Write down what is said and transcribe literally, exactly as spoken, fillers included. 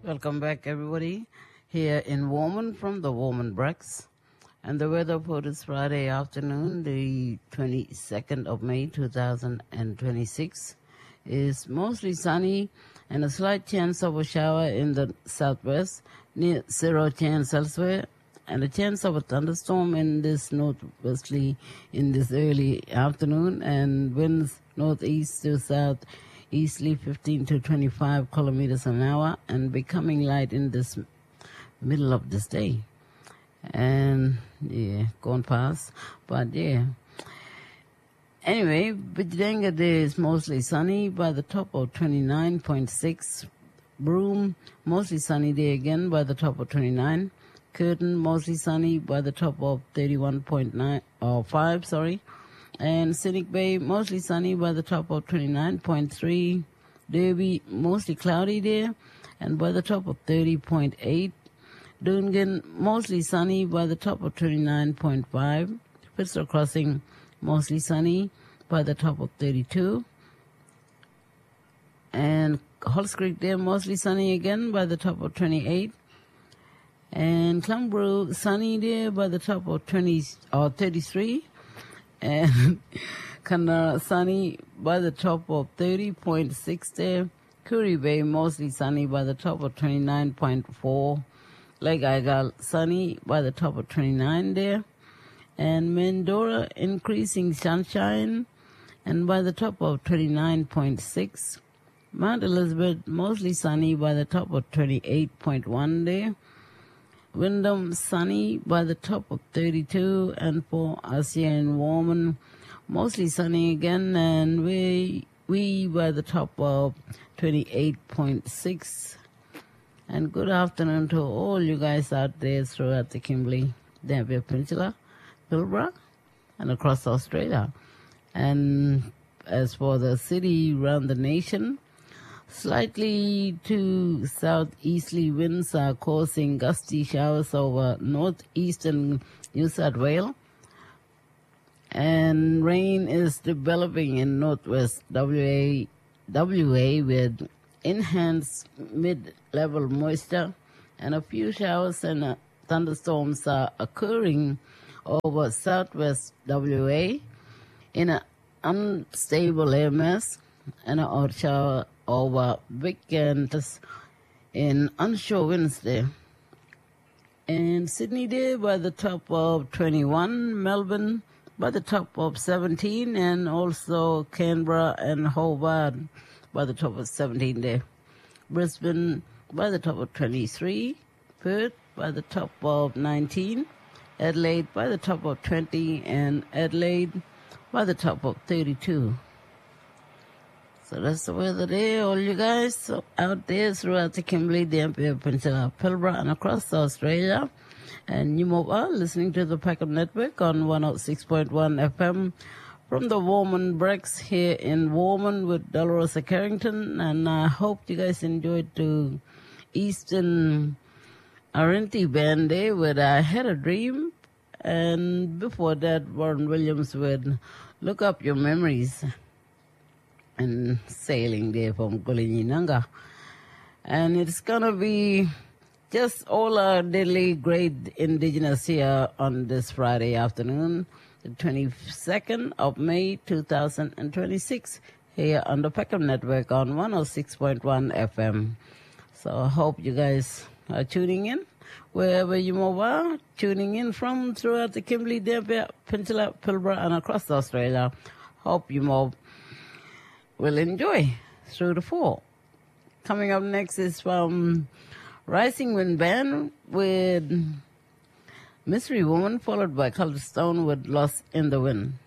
Welcome back, everybody, here in Warman from the Warman Breaks. And the weather for this Friday afternoon, the twenty-second of May, two thousand twenty-six, is mostly sunny and a slight chance of a shower in the southwest, near zero chance elsewhere, and a chance of a thunderstorm in this northwesterly in this early afternoon, and winds northeast to south easterly fifteen to twenty-five kilometers an hour, and becoming light in this middle of this day. And yeah, going past, but yeah. Anyway, Bijanga Day is mostly sunny by the top of twenty-nine point six. Broome, mostly sunny day again by the top of twenty-nine. Curtin, mostly sunny by the top of thirty-one point nine or five, sorry. And Cynic Bay, mostly sunny by the top of twenty-nine point three. Derby, mostly cloudy there, and by the top of thirty point eight. Dungan, mostly sunny by the top of twenty-nine point five. Fitzroy Crossing, mostly sunny by the top of thirty-two. And Halls Creek there, mostly sunny again by the top of twenty-eight. And Clombrook, sunny there by the top of twenty or thirty-three. And Canara, sunny by the top of thirty point six there. Curry Bay, mostly sunny by the top of twenty-nine point four. Lake Igal, sunny by the top of twenty-nine there. And Mendora, increasing sunshine and by the top of twenty-nine point six. Mount Elizabeth, mostly sunny by the top of twenty-eight point one there. Wyndham, sunny by the top of thirty-two, and for Asia and Warman, mostly sunny again, and we we by the top of twenty-eight point six. And good afternoon to all you guys out there throughout the Kimberley, Dampier Peninsula, Pilbara, and across Australia. And as for the city around the nation, slightly to southeasterly winds are causing gusty showers over northeastern New South Wales. And rain is developing in northwest W A, W A with enhanced mid-level moisture, and a few showers and uh, thunderstorms are occurring over southwest W A in an unstable air mass, and an odd shower over weekends in onshore winds there. And Sydney there by the top of twenty-one, Melbourne by the top of seventeen, and also Canberra and Hobart by the top of seventeen there. Brisbane by the top of twenty-three, Perth by the top of nineteen, Adelaide by the top of twenty, and Adelaide by the top of thirty-two. So that's the weather there, all you guys so out there throughout the Kimberley, Dampier Peninsula, Pilbara, and across Australia. And you are listening to the Packham Network on one oh six point one F M from the Warman Breaks here in Warman with Dolores Carrington. And I hope you guys enjoyed the Eastern Arenti Band there with I Had a Dream. And before that, Warren Williams with Look Up Your Memories, and sailing there from Gulininanga. And it's gonna be just all our daily great indigenous here on this Friday afternoon, the twenty-second of May two thousand twenty-six, here on the Peckham Network on one oh six point one F M. So I hope you guys are tuning in wherever you are tuning in from throughout the Kimberley, Dampier Peninsula, Pilbara, and across Australia. Hope you more will enjoy through the fall. Coming up next is from Rising Wind Band with Mystery Woman, followed by Colored Stone with Lost in the Wind.